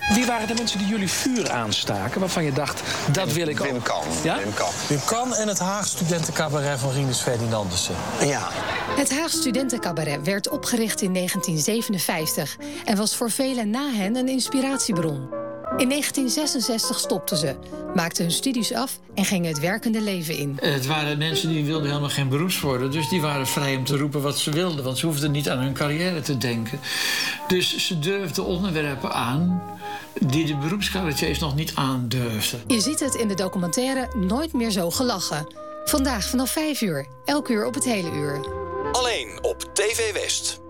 Wie waren de mensen die jullie vuur aanstaken, waarvan je dacht, dat wil ik ook? Wim Kan. Ja? Wim Kan en het Haag Studentencabaret van Rinus Ferdinandussen. Ja. Het Haag Studentencabaret werd opgericht in 1957... en was voor velen na hen een inspiratiebron. In 1966 stopten ze, maakten hun studies af en gingen het werkende leven in. Het waren mensen die wilden helemaal geen beroeps worden. Dus die waren vrij om te roepen wat ze wilden. Want ze hoefden niet aan hun carrière te denken. Dus ze durfden onderwerpen aan die de beroepscabaretiers nog niet aandurfden. Je ziet het in de documentaire Nooit meer zo gelachen. Vandaag vanaf 5 uur, elk uur op het hele uur. Alleen op TV West.